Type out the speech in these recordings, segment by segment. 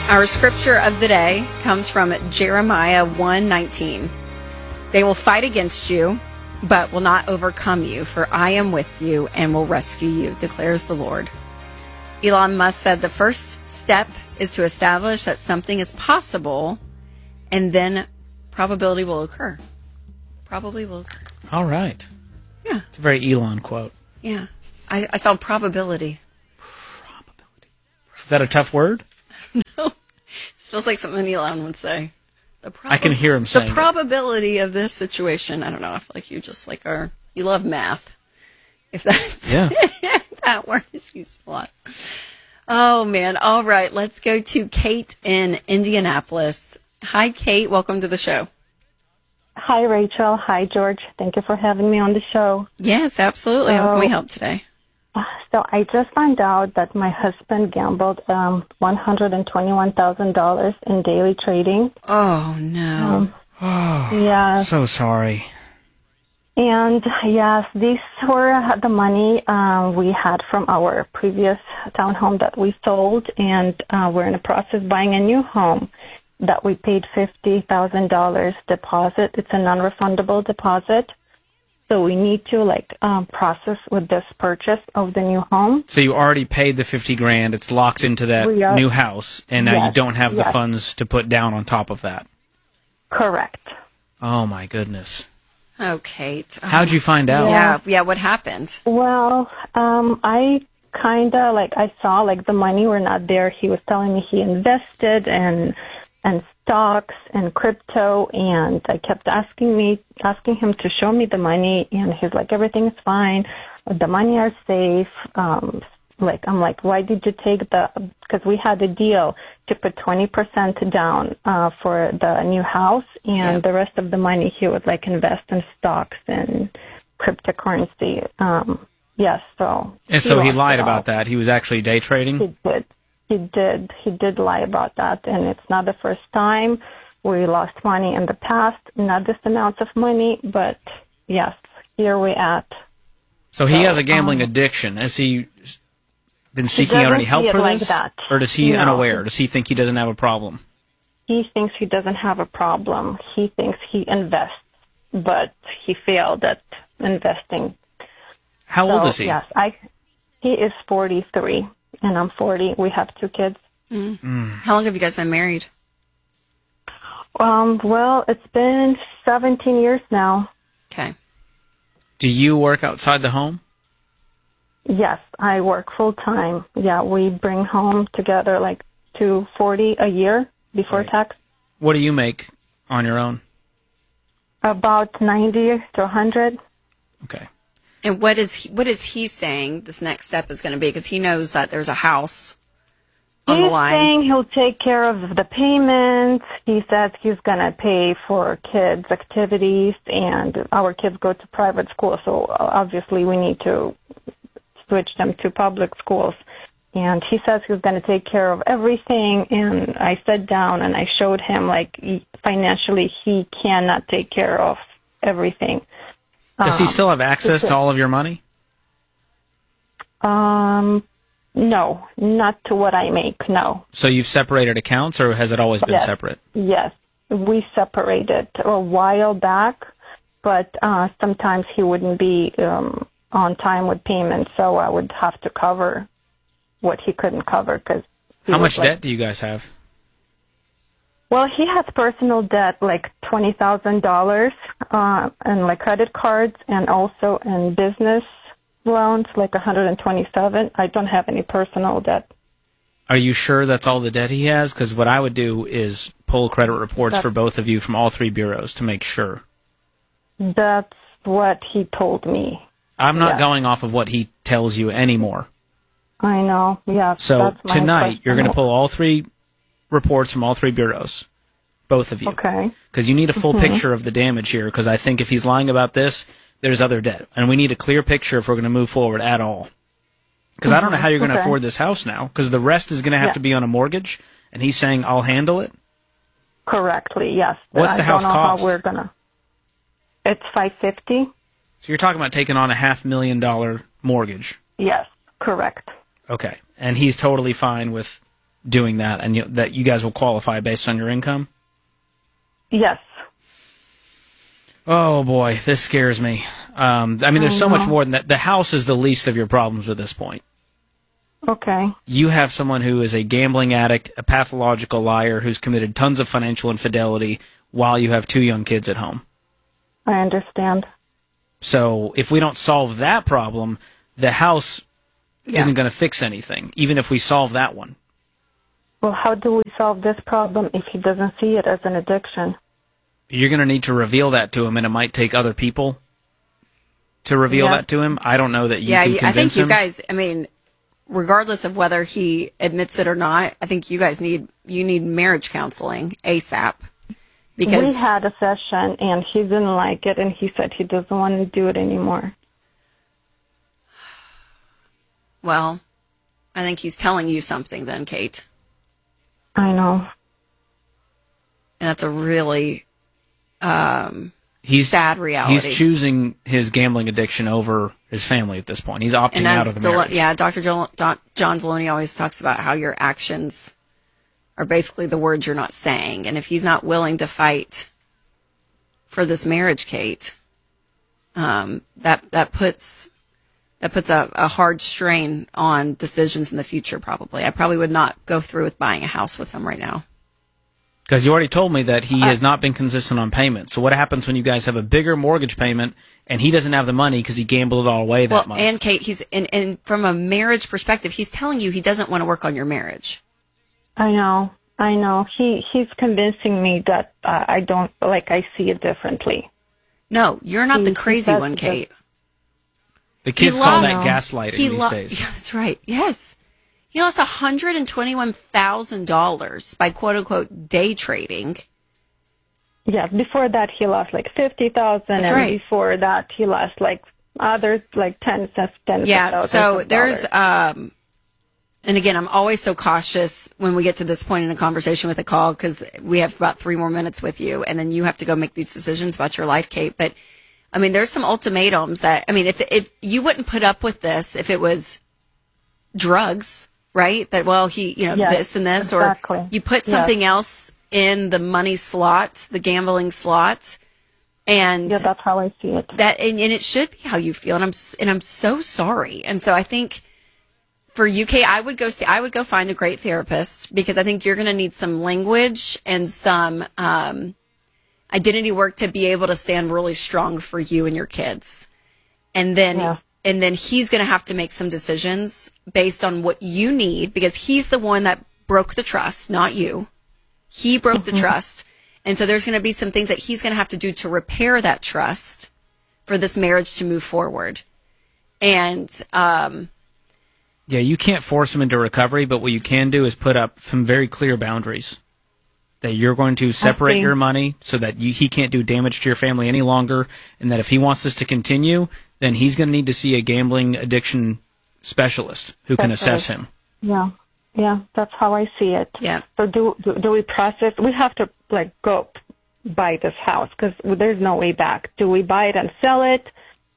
Our scripture of the day comes from Jeremiah 1:19. They will fight against you, but will not overcome you, for I am with you and will rescue you, declares the Lord. Elon Musk said the first step is to establish that something is possible, and then probability will occur. Probably will occur. All right. Yeah. It's a very Elon quote. Yeah. I saw probability. Probability. Is that a tough word? No. It feels like something Elon would say. I can hear him saying the probability of this situation. I don't know. I feel like you just you love math. If that's that word is used a lot. Oh man. All right. Let's go to Kate in Indianapolis. Hi, Kate. Welcome to the show. Hi, Rachel. Hi, George. Thank you for having me on the show. Yes, absolutely. How can we help today? So I just found out that my husband gambled $121,000 in daily trading. Oh, no. Yeah. So sorry. And yes, these were the money we had from our previous townhome that we sold, and we're in the process of buying a new home that we paid $50,000 deposit. It's a non-refundable deposit. So we need to process with this purchase of the new home. So you already paid the $50,000. It's locked into that new house, and now you don't have the funds to put down on top of that. Correct. Oh my goodness. Oh, Kate. How'd you find out? Yeah. What happened? Well, I kind of I saw the money were not there. He was telling me he invested and stocks and crypto, and I kept asking him to show me the money, and he's like, everything is fine, the money are safe. I'm like, why did you take because we had a deal to put 20% down for the new house, and the rest of the money he would invest in stocks and cryptocurrency. Yes, so. And so he lied about that. He was actually day trading? He did. He did lie about that, and it's not the first time. We lost money in the past, not this amount of money, but yes, here we at. So he has a gambling addiction. Has he been seeking out any help for this? Or is he unaware? Does he think he doesn't have a problem? He thinks he doesn't have a problem. He thinks he invests, but he failed at investing. How old is he? Yes, he is 43. And I'm 40. We have 2 kids. How long have you guys been married? Well, it's been 17 years now. Okay. Do you work outside the home? Yes, I work full time. Yeah, we bring home together $240 a year before tax. What do you make on your own? About 90 to 100. Okay. And what is he saying this next step is going to be? Because he knows that there's a house on the line. He's saying he'll take care of the payments. He says he's going to pay for kids' activities, and our kids go to private school, so obviously we need to switch them to public schools. And he says he's going to take care of everything, and I sat down and I showed him, financially he cannot take care of everything. Does he still have access to all of your money? No, not to what I make, no. So you've separated accounts, or has it always been separate? Yes, we separated a while back, but sometimes he wouldn't be on time with payments, so I would have to cover what he couldn't cover. How much debt do you guys have? Well, he has personal debt, $20,000, and credit cards, and also in business loans, $127,000. I don't have any personal debt. Are you sure that's all the debt he has? Because what I would do is pull credit reports for both of you from all 3 bureaus to make sure. That's what he told me. I'm not going off of what he tells you anymore. I know, yes. So tonight, you're going to pull all 3 reports from all 3 bureaus, both of you. Okay. Because you need a full picture of the damage here, because I think if he's lying about this, there's other debt. And we need a clear picture if we're going to move forward at all. Because I don't know how you're going to afford this house now, because the rest is going to have to be on a mortgage, and he's saying, I'll handle it? Correctly, yes. What's the house cost? I don't know how we're going to... It's $550,000. So you're talking about taking on a $500,000 mortgage? Yes, correct. Okay. And he's totally fine with doing that, and that you guys will qualify based on your income? Yes. Oh boy, this scares me. I mean, there's so much more than that. The house is the least of your problems at this point. Okay. You have someone who is a gambling addict, a pathological liar, who's committed tons of financial infidelity while you have 2 young kids at home. I understand. So if we don't solve that problem, the house isn't going to fix anything, even if we solve that one. Well, how do we solve this problem if he doesn't see it as an addiction? You're going to need to reveal that to him, and it might take other people to reveal that to him. I don't know that you can convince him. I think you guys, I mean, regardless of whether he admits it or not, I think you guys need marriage counseling ASAP. Because we had a session, and he didn't like it, and he said he doesn't want to do it anymore. Well, I think he's telling you something then, Kate. I know. And that's a really sad reality. He's choosing his gambling addiction over his family at this point. He's opting out of the marriage. Yeah, Dr. John Deloney always talks about how your actions are basically the words you're not saying. And if he's not willing to fight for this marriage, Kate, that puts a hard strain on decisions in the future, probably. I probably would not go through with buying a house with him right now. Because you already told me that he has not been consistent on payments. So what happens when you guys have a bigger mortgage payment and he doesn't have the money because he gambled it all away that month? And Kate, he's and from a marriage perspective, he's telling you he doesn't want to work on your marriage. I know. He's convincing me that I don't, like, I see it differently. No, you're not the crazy one, Kate. The kids call that gaslighting these days. Yeah, that's right. Yes. He lost $121,000 by quote-unquote day trading. Yeah, before that he lost like $50,000, and right. Before that he lost like others like tens of thousands. Yeah, so there's and again, I'm always so cautious when we get to this point in a conversation with a call because we have about 3 more minutes with you, and then you have to go make these decisions about your life, Kate. But I mean, there's some ultimatums that, I mean, if you wouldn't put up with this if it was drugs, right? That, well, he, this and this, exactly. Or you put something else in the money slot, the gambling slot, and that's how I see it. That and it should be how you feel, and I'm so sorry. And so I think for UK, I would go find a great therapist because I think you're going to need some language and some identity work to be able to stand really strong for you and your kids. And then he's going to have to make some decisions based on what you need because he's the one that broke the trust, not you. He broke the trust. And so there's going to be some things that he's going to have to do to repair that trust for this marriage to move forward. And, you can't force him into recovery, but what you can do is put up some very clear boundaries. That you're going to separate your money so that he can't do damage to your family any longer, and that if he wants this to continue, then he's going to need to see a gambling addiction specialist who can assess him. Yeah, that's how I see it. Yeah. So do we process? We have to go buy this house because there's no way back. Do we buy it and sell it?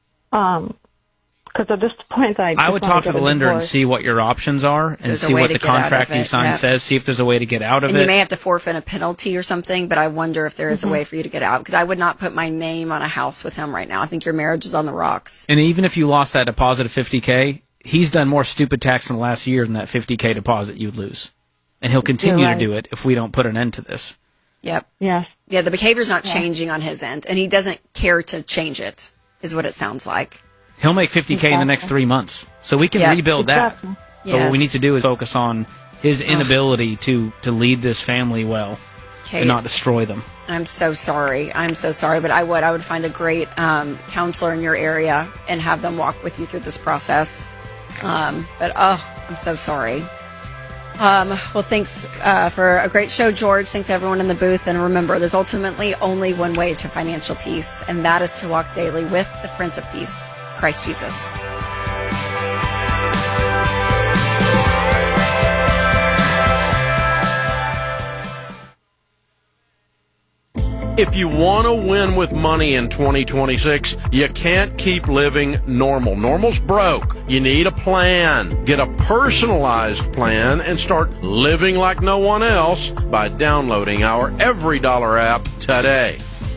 Because at this point, I would talk to the lender and see what your options are and see what the contract you signed says. See if there's a way to get out of it. And you may have to forfeit a penalty or something, but I wonder if there is a way for you to get out because I would not put my name on a house with him right now. I think your marriage is on the rocks. And even if you lost that deposit of $50K, he's done more stupid tax in the last year than that $50K deposit you'd lose. And he'll continue to do it if we don't put an end to this. Yep. Yes. Yeah, the behavior's not changing on his end, and he doesn't care to change it, is what it sounds like. He'll make $50K in the next 3 months. So we can rebuild that. But what we need to do is focus on his inability to lead this family well and not destroy them. I'm so sorry. But I would find a great counselor in your area and have them walk with you through this process. I'm so sorry. Well, thanks for a great show, George. Thanks to everyone in the booth. And remember, there's ultimately only one way to financial peace, and that is to walk daily with the Prince of Peace, Christ Jesus. If you want to win with money in 2026, you can't keep living normal. Normal's broke. You need a plan. Get a personalized plan and start living like no one else by downloading our Every Dollar app today.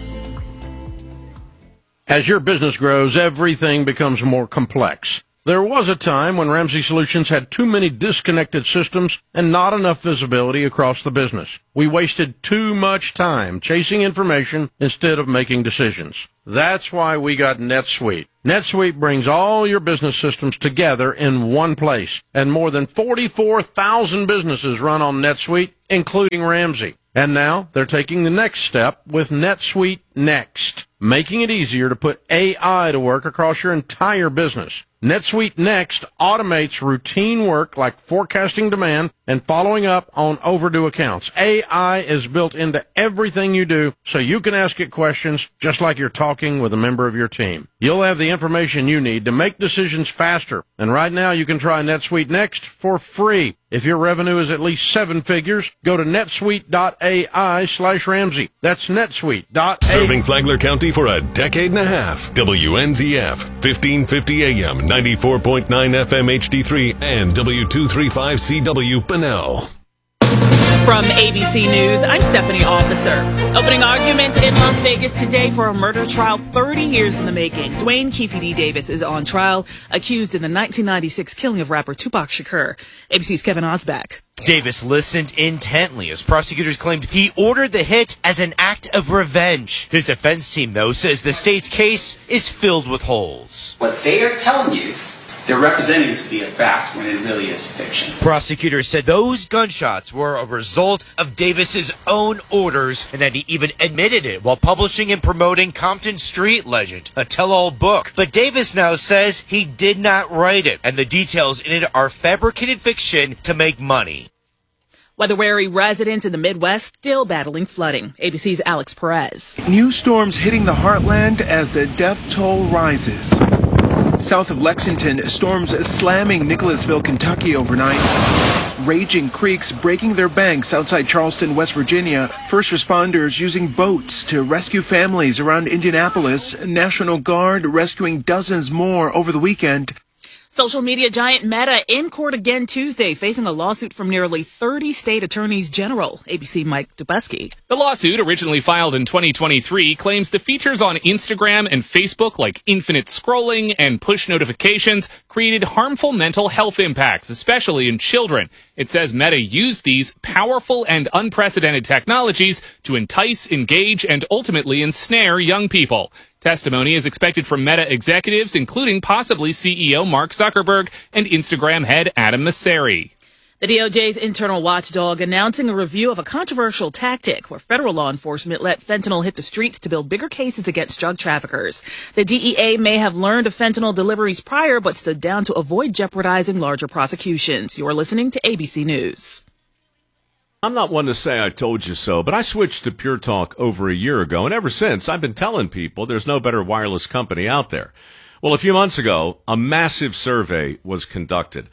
As your business grows, everything becomes more complex. There was a time when Ramsey Solutions had too many disconnected systems and not enough visibility across the business. We wasted too much time chasing information instead of making decisions. That's why we got NetSuite. NetSuite brings all your business systems together in one place, and more than 44,000 businesses run on NetSuite, including Ramsey. And now they're taking the next step with NetSuite Next, making it easier to put AI to work across your entire business. NetSuite Next automates routine work like forecasting demand and following up on overdue accounts. AI is built into everything you do, so you can ask it questions just like you're talking with a member of your team. You'll have the information you need to make decisions faster. And right now you can try NetSuite Next for free. If your revenue is at least 7 figures, go to netsuite.ai/Ramsey. That's netsuite.ai. Serving Flagler County for a decade and a half. WNZF, 1550 AM, 94.9 FM HD3, and W235CW Bunnell. From ABC News, I'm Stephanie Officer. Opening arguments in Las Vegas today for a murder trial 30 years in the making. Dwayne Keefe D. Davis is on trial, accused in the 1996 killing of rapper Tupac Shakur. ABC's Kevin Osback. Davis listened intently as prosecutors claimed he ordered the hit as an act of revenge. His defense team, though, says the state's case is filled with holes. What they are telling you, they're representing it to be a fact when it really is fiction. Prosecutors said those gunshots were a result of Davis's own orders and that he even admitted it while publishing and promoting Compton Street Legend, a tell-all book. But Davis now says he did not write it, and the details in it are fabricated fiction to make money. Weather-wary residents in the Midwest still battling flooding. ABC's Alex Perez. New storms hitting the heartland as the death toll rises. South of Lexington, storms slamming Nicholasville, Kentucky overnight. Raging creeks breaking their banks outside Charleston, West Virginia. First responders using boats to rescue families around Indianapolis. National Guard rescuing dozens more over the weekend. Social media giant Meta in court again Tuesday, facing a lawsuit from nearly 30 state attorneys general. ABC Mike Dubusky. The lawsuit, originally filed in 2023, claims the features on Instagram and Facebook, like infinite scrolling and push notifications, created harmful mental health impacts, especially in children. It says Meta used these powerful and unprecedented technologies to entice, engage, and ultimately ensnare young people. Testimony is expected from Meta executives, including possibly CEO Mark Zuckerberg and Instagram head Adam Mosseri. The DOJ's internal watchdog announcing a review of a controversial tactic where federal law enforcement let fentanyl hit the streets to build bigger cases against drug traffickers. The DEA may have learned of fentanyl deliveries prior, but stood down to avoid jeopardizing larger prosecutions. You're listening to ABC News. I'm not one to say I told you so, but I switched to Pure Talk over a year ago, and ever since I've been telling people there's no better wireless company out there. Well, a few months ago, a massive survey was conducted.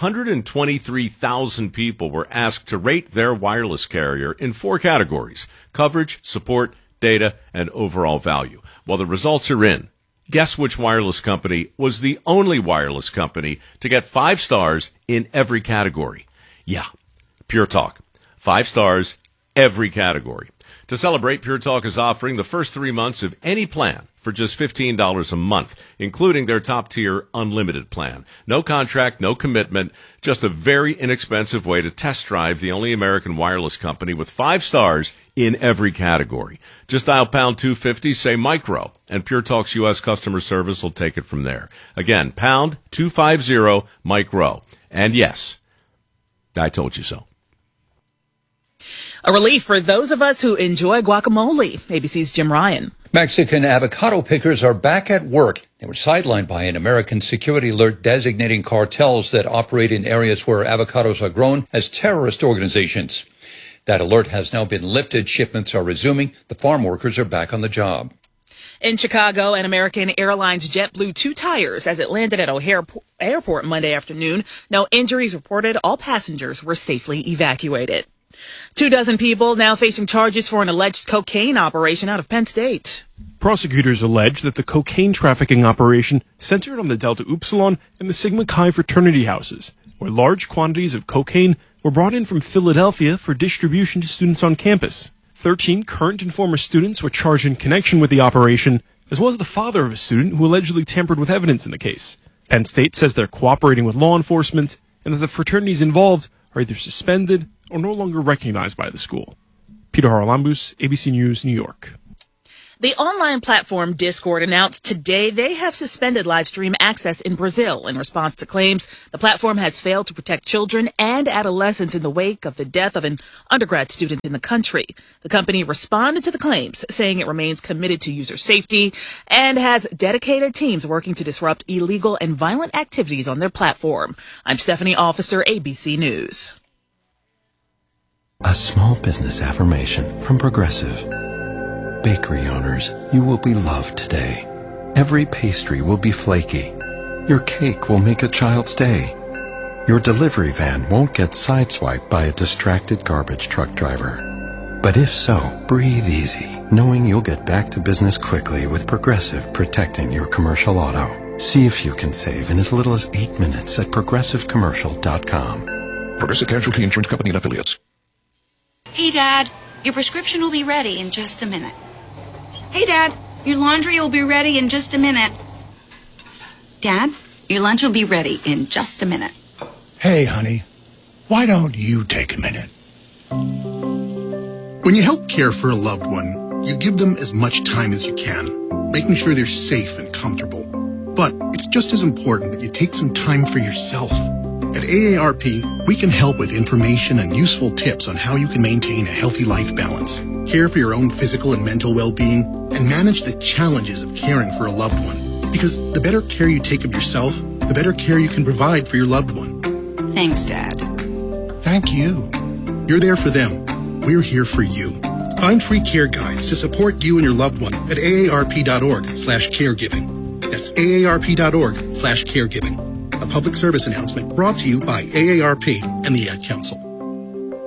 123,000 people were asked to rate their wireless carrier in 4 categories: coverage, support, data, and overall value. Well, the results are in. Guess which wireless company was the only wireless company to get 5 stars in every category? Yeah, Pure Talk. 5 stars, every category. To celebrate, Pure Talk is offering the first 3 months of any plan for just $15 a month, including their top-tier unlimited plan. No contract, no commitment, just a very inexpensive way to test drive the only American wireless company with 5 stars in every category. Just dial pound 250, say micro, and Pure Talk's U.S. customer service will take it from there. Again, pound 250, micro. And yes, I told you so. A relief for those of us who enjoy guacamole. ABC's Jim Ryan. Mexican avocado pickers are back at work. They were sidelined by an American security alert designating cartels that operate in areas where avocados are grown as terrorist organizations. That alert has now been lifted. Shipments are resuming. The farm workers are back on the job. In Chicago, an American Airlines jet blew 2 tires as it landed at O'Hare Airport Monday afternoon. No injuries reported. All passengers were safely evacuated. 24 people now facing charges for an alleged cocaine operation out of Penn State. Prosecutors allege that the cocaine trafficking operation centered on the Delta Upsilon and the Sigma Chi fraternity houses, where large quantities of cocaine were brought in from Philadelphia for distribution to students on campus. 13 current and former students were charged in connection with the operation, as well as the father of a student who allegedly tampered with evidence in the case. Penn State says they're cooperating with law enforcement and that the fraternities involved are either suspended or no longer recognized by the school. Peter Haralambous, ABC News, New York. The online platform Discord announced today they have suspended live stream access in Brazil in response to claims the platform has failed to protect children and adolescents in the wake of the death of an undergrad student in the country. The company responded to the claims, saying it remains committed to user safety and has dedicated teams working to disrupt illegal and violent activities on their platform. I'm Stephanie Officer, ABC News. A small business affirmation from Progressive. Bakery owners, you will be loved today. Every pastry will be flaky. Your cake will make a child's day. Your delivery van won't get sideswiped by a distracted garbage truck driver. But if so, breathe easy, knowing you'll get back to business quickly with Progressive protecting your commercial auto. See if you can save in as little as 8 minutes at progressivecommercial.com. Progressive Casualty Insurance Company and Affiliates. Hey, Dad, your prescription will be ready in just a minute. Hey, Dad, your laundry will be ready in just a minute. Dad, your lunch will be ready in just a minute. Hey, honey, why don't you take a minute? When you help care for a loved one, you give them as much time as you can, making sure they're safe and comfortable. But it's just as important that you take some time for yourself. At AARP, we can help with information and useful tips on how you can maintain a healthy life balance, care for your own physical and mental well-being, and manage the challenges of caring for a loved one. Because the better care you take of yourself, the better care you can provide for your loved one. Thanks, Dad. Thank you. You're there for them. We're here for you. Find free care guides to support you and your loved one at aarp.org/caregiving. That's aarp.org/caregiving. A public service announcement brought to you by AARP and the Ad Council.